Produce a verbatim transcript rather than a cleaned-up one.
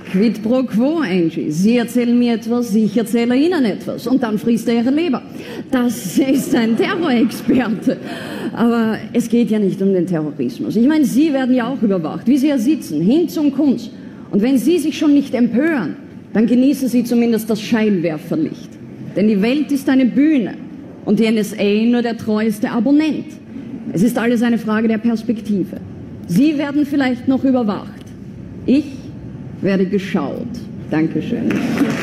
Quid pro quo, Angie. Sie erzählen mir etwas, ich erzähle Ihnen etwas. Und dann frisst er Ihre Leber. Das ist ein Terrorexperte. Aber es geht ja nicht um den Terrorismus. Ich meine, Sie werden ja auch überwacht, wie Sie ja sitzen, Hinz und Kunz. Und wenn Sie sich schon nicht empören, dann genießen Sie zumindest das Scheinwerferlicht. Denn die Welt ist eine Bühne und die N S A nur der treueste Abonnent. Es ist alles eine Frage der Perspektive. Sie werden vielleicht noch überwacht. Ich werde geschaut. Dankeschön.